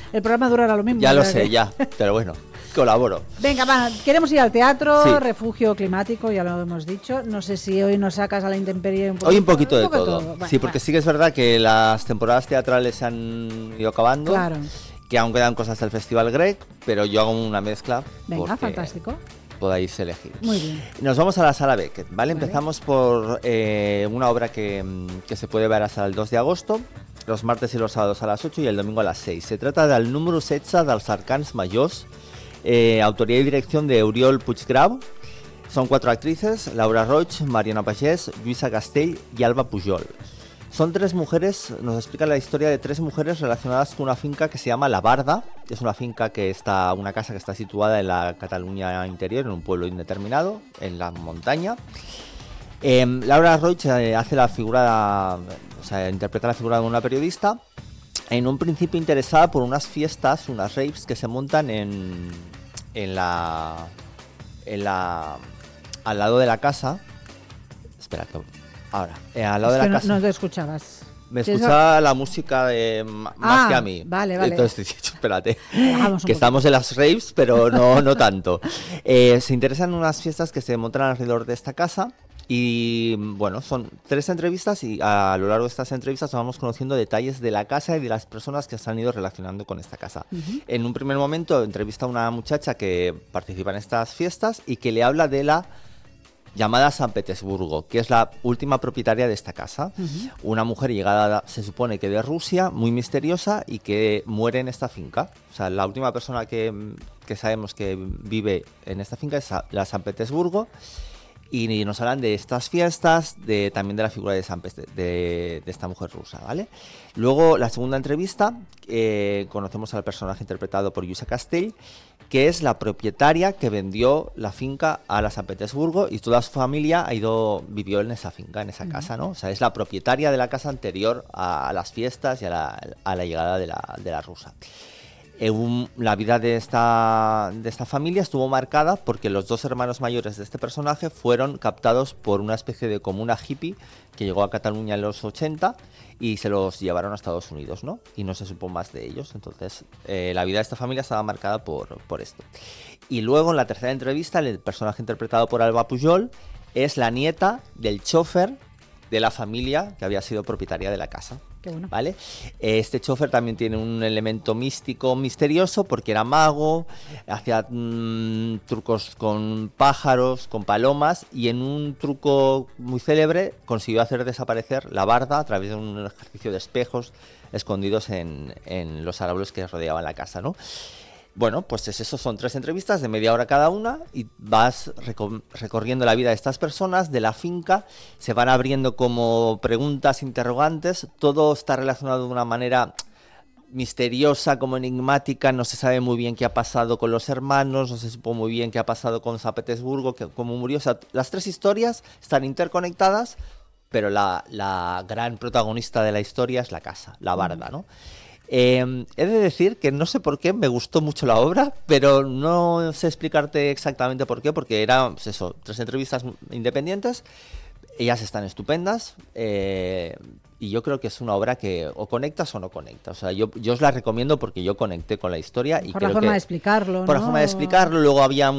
el programa durará lo mismo. Ya lo sé, ya, pero bueno, colaboro. Venga, va, queremos ir al teatro, Sí. refugio climático, ya lo hemos dicho. No sé si hoy nos sacas a la intemperie un poquito. Hoy un poquito de poco todo. Bueno, Sí, porque sí que es verdad que las temporadas teatrales se han ido acabando. Claro. Que aún quedan cosas del Festival Grec, pero yo hago una mezcla. Venga, fantástico. Podáis elegir. Muy bien. Nos vamos a la Sala Beckett, ¿vale? Empezamos por una obra que se puede ver hasta el 2 de agosto, los martes y los sábados a las 8 y el domingo a las 6. Se trata del número 16 dels Arcans Majors, autoría y dirección de Oriol Puiggrau. Son 4 actrices, Laura Roig, Mariona Pagès, Lluïsa Castell y Alba Pujol. Son 3 mujeres, nos explica la historia de 3 mujeres relacionadas con una finca que se llama La Barda. Es una finca una casa que está situada en la Cataluña interior, en un pueblo indeterminado, en la montaña. Laura Roig hace la figura, interpreta la figura de una periodista, en un principio interesada por unas fiestas, unas raves que se montan al lado de la casa. Espera, que ahora, al lado de la casa. No te escuchabas. Me escuchaba la música más que a mí. Vale. Entonces, espérate, que estamos en las raves, pero no tanto. Se interesan en unas fiestas que se montan alrededor de esta casa. Y bueno, son 3 entrevistas y a lo largo de estas entrevistas vamos conociendo detalles de la casa y de las personas que se han ido relacionando con esta casa. En un primer momento entrevista a una muchacha que participa en estas fiestas y que le habla de la llamada San Petersburgo, que es la última propietaria de esta casa. Una mujer llegada, se supone que de Rusia, muy misteriosa y que muere en esta finca. O sea, la última persona que sabemos que vive en esta finca es la San Petersburgo. Y nos hablan de estas fiestas, también de la figura de esta mujer rusa, ¿vale? Luego, la segunda entrevista, conocemos al personaje interpretado por Lluïsa Castell, que es la propietaria que vendió la finca a la San Petersburgo y toda su familia vivió en esa finca, en esa casa, ¿no? O sea, es la propietaria de la casa anterior a las fiestas y a la llegada de la rusa. La vida de esta familia estuvo marcada porque los 2 hermanos mayores de este personaje fueron captados por una especie de comuna hippie que llegó a Cataluña en los 80 y se los llevaron a Estados Unidos, ¿no? Y no se supo más de ellos. Entonces, la vida de esta familia estaba marcada por esto. Y luego, en la tercera entrevista, el personaje interpretado por Alba Pujol es la nieta del chofer de la familia que había sido propietaria de la casa. Qué bueno. ¿Vale? Este chofer también tiene un elemento místico, misterioso, porque era mago, hacía trucos con pájaros, con palomas, y en un truco muy célebre consiguió hacer desaparecer la barda a través de un ejercicio de espejos escondidos en los árboles que rodeaban la casa, ¿no? Bueno, pues eso, son 3 entrevistas de media hora cada una y vas recorriendo la vida de estas personas, de la finca, se van abriendo como preguntas, interrogantes, todo está relacionado de una manera misteriosa, como enigmática, no se sabe muy bien qué ha pasado con los hermanos, no se supo muy bien qué ha pasado con San Petersburgo, cómo murió, o sea, las 3 historias están interconectadas, pero la gran protagonista de la historia es la casa, la barda, ¿no? He de decir que no sé por qué me gustó mucho la obra, pero no sé explicarte exactamente por qué, porque eran, pues eso, 3 entrevistas independientes, ellas están estupendas, y yo creo que es una obra que o conectas o no conectas. O sea, yo os la recomiendo porque yo conecté con la historia. Y por creo la forma que, de explicarlo, por ¿no? la forma de explicarlo, luego había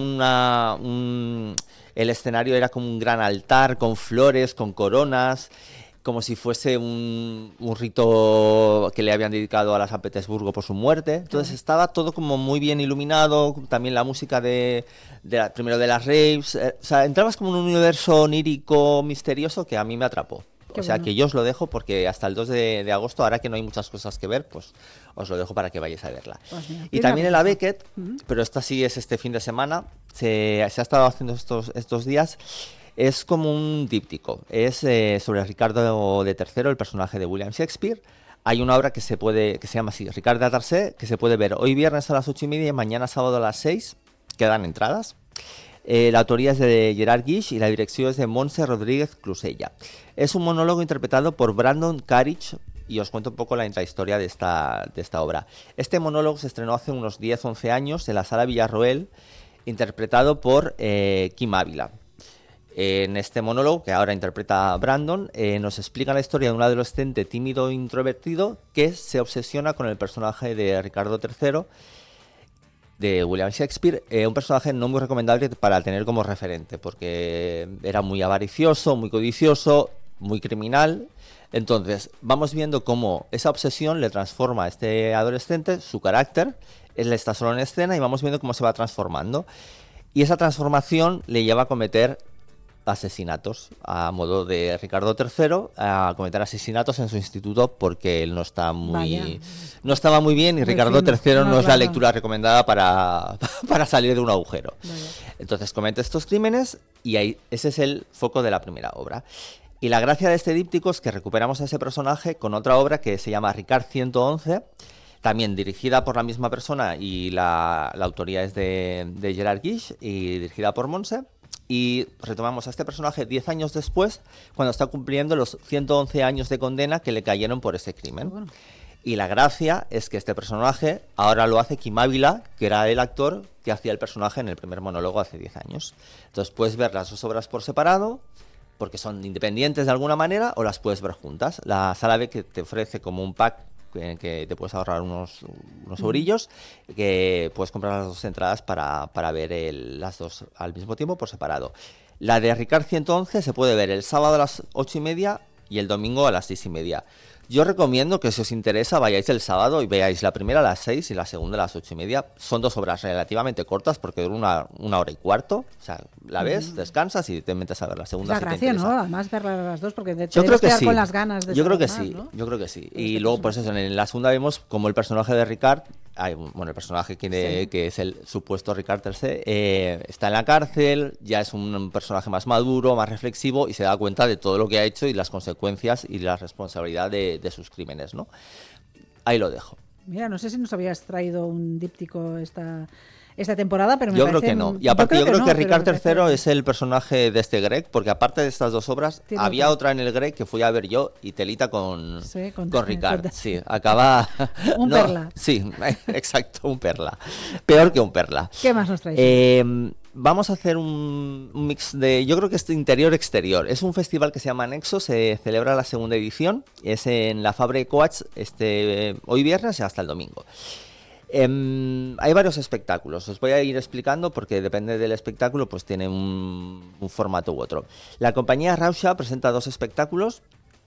el escenario era como un gran altar con flores, con coronas, como si fuese un rito que le habían dedicado a la San Petersburgo por su muerte. Entonces estaba todo como muy bien iluminado, también la música primero de las raves, o sea, entrabas como en un universo onírico misterioso que a mí me atrapó. Qué o sea, bueno. que yo os lo dejo porque hasta el 2 de agosto, ahora que no hay muchas cosas que ver, pues os lo dejo para que vayáis a verla. Pues mira, Y también en la Beckett, Ujú. pero esta sí es este fin de semana, se ha estado haciendo estos días. Es como un díptico, es sobre Ricardo de III, el personaje de William Shakespeare. Hay una obra que se llama así, Ricard de Tarsay, que se puede ver hoy viernes a las 8:30 y mañana sábado a las 6, quedan entradas. La autoría es de Gerard Guix y la dirección es de Montse Rodríguez Clusella. Es un monólogo interpretado por Brandon Carriage y os cuento un poco la intrahistoria de esta obra. Este monólogo se estrenó hace unos 10-11 años en la Sala Villarroel, interpretado por Kim Ávila. En este monólogo, que ahora interpreta Brandon, nos explica la historia de un adolescente tímido e introvertido que se obsesiona con el personaje de Ricardo III, de William Shakespeare, un personaje no muy recomendable para tener como referente, porque era muy avaricioso, muy codicioso, muy criminal. Entonces, vamos viendo cómo esa obsesión le transforma a este adolescente, su carácter, él está solo en escena y vamos viendo cómo se va transformando. Y esa transformación le lleva a cometer asesinatos, a modo de Ricardo III, a cometer asesinatos en su instituto porque él no estaba muy bien y Ricardo III no es la lectura recomendada para salir de un agujero. Vaya. Entonces comete estos crímenes y ese es el foco de la primera obra. Y la gracia de este díptico es que recuperamos a ese personaje con otra obra que se llama Ricard 111, también dirigida por la misma persona y la autoría es de Gerard Guix y dirigida por Montse. Y retomamos a este personaje 10 años después, cuando está cumpliendo los 111 años de condena que le cayeron por ese crimen. Bueno. Y la gracia es que este personaje ahora lo hace Kim Ávila, que era el actor que hacía el personaje en el primer monólogo hace 10 años. Entonces puedes ver las dos obras por separado, porque son independientes de alguna manera, o las puedes ver juntas. La Sala B que te ofrece como un pack que te puedes ahorrar unos eurillos, que puedes comprar las dos entradas para ver las dos al mismo tiempo por separado. La de Ricard 111 se puede ver el sábado a las 8:30 y el domingo a las 6:30. Yo recomiendo que si os interesa vayáis el sábado y veáis la primera a las 6 y la segunda a las 8:30. Son dos obras relativamente cortas porque duran una hora y cuarto. O sea, la ves, descansas y te metes a ver la segunda. La gracia, ¿no? Además verlas las dos porque te yo creo que quedar sí. con las ganas de Yo creo que más, sí, ¿no? yo creo que sí. Y luego, pues eso, en la segunda vemos como el personaje de Ricard, el personaje que es el supuesto Ricard III, está en la cárcel, ya es un personaje más maduro, más reflexivo y se da cuenta de todo lo que ha hecho y las consecuencias y la responsabilidad de sus crímenes, ¿no? Ahí lo dejo. Mira, no sé si nos habías traído un díptico esta temporada, pero yo creo que no. Y aparte yo creo que Ricard III es el personaje de este Greg, porque aparte de estas dos obras, había otra en el Greg que fui a ver yo y telita con Ricard. Sí, acaba... un perla. Sí, exacto, un perla. Peor que un perla. ¿Qué más nos traes? Vamos a hacer un mix de... Yo creo que es interior-exterior. Es un festival que se llama Nexo, se celebra la segunda edición. Es en la Fabra de Coats hoy viernes y hasta el domingo. Hay varios espectáculos, os voy a ir explicando porque depende del espectáculo, pues tiene un formato u otro. La compañía Rausha presenta dos espectáculos,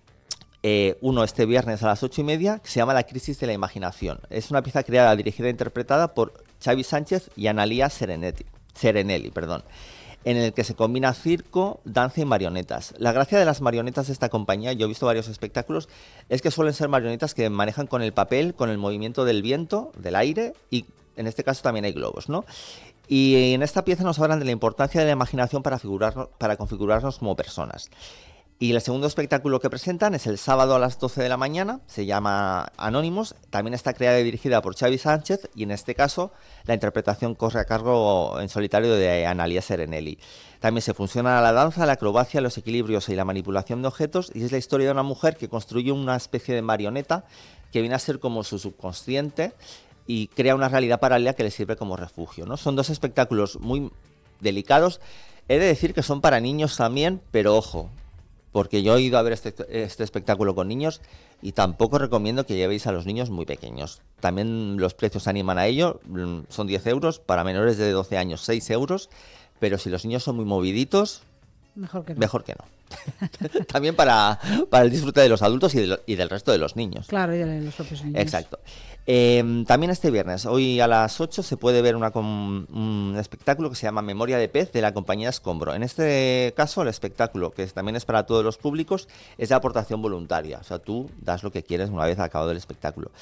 uno este viernes a las 8:30, que se llama La crisis de la imaginación. Es una pieza creada, dirigida e interpretada por Xavi Sánchez y Analía Serenelli, en el que se combina circo, danza y marionetas. La gracia de las marionetas de esta compañía, yo he visto varios espectáculos, es que suelen ser marionetas que manejan con el papel, con el movimiento del viento, del aire, y en este caso también hay globos, ¿no? Y en esta pieza nos hablan de la importancia de la imaginación para configurarnos como personas. Y el segundo espectáculo que presentan es el sábado a las 12 de la mañana, se llama Anónimos, también está creada y dirigida por Xavi Sánchez y en este caso la interpretación corre a cargo en solitario de Analía Serenelli. También se fusiona la danza, la acrobacia, los equilibrios y la manipulación de objetos y es la historia de una mujer que construye una especie de marioneta que viene a ser como su subconsciente y crea una realidad paralela que le sirve como refugio, ¿no? Son dos espectáculos muy delicados, he de decir que son para niños también, pero ojo, porque yo he ido a ver este espectáculo con niños y tampoco recomiendo que llevéis a los niños muy pequeños. También los precios animan a ello, son 10 euros, para menores de 12 años 6 euros, pero si los niños son muy moviditos, mejor que no. También para el disfrute de los adultos y del resto de los niños. Claro, y de los propios niños. Exacto. También este viernes, hoy a las 8, se puede ver un espectáculo que se llama Memoria de Pez de la compañía Escombro. En este caso, el espectáculo, que también es para todos los públicos, es de aportación voluntaria. O sea, tú das lo que quieres una vez acabado el espectáculo.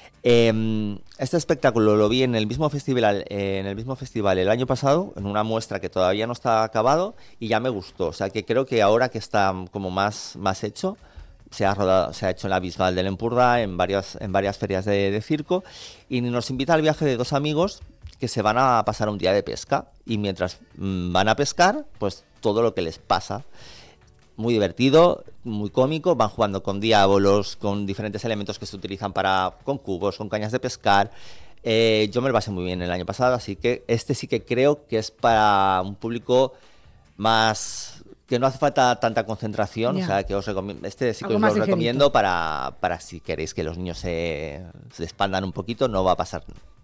Este espectáculo lo vi en el mismo festival el año pasado, en una muestra que todavía no está acabado y ya me gustó. O sea, que creo que ahora que está como más hecho, se ha hecho en la Bisbal del Empordà, en varias ferias de circo, y nos invita al viaje de dos amigos que se van a pasar un día de pesca y mientras van a pescar, pues todo lo que les pasa. Muy divertido, muy cómico, van jugando con diábolos, con diferentes elementos que se utilizan con cubos, con cañas de pescar. Yo me lo pasé muy bien el año pasado, así que este sí que creo que es para un público más que no hace falta tanta concentración, Ya. o sea, que os recomiendo, este sí que Algo os más lo ligerito. recomiendo para si queréis que los niños se expandan un poquito, no va a pasar